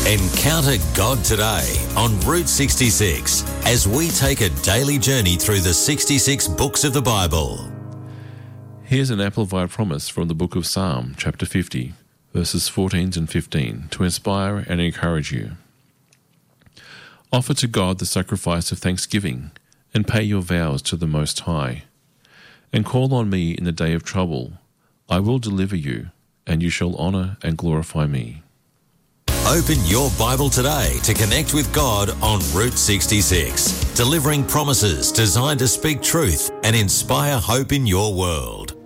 Encounter God today on Route 66 as we take a daily journey through the 66 books of the Bible. Here's an amplified promise from the book of Psalm, chapter 50, verses 14 and 15, to inspire and encourage you. Offer to God the sacrifice of thanksgiving, and pay your vows to the Most High. And call on me in the day of trouble. I will deliver you, and you shall honor and glorify me. Open your Bible today to connect with God on Route 66, delivering promises designed to speak truth and inspire hope in your world.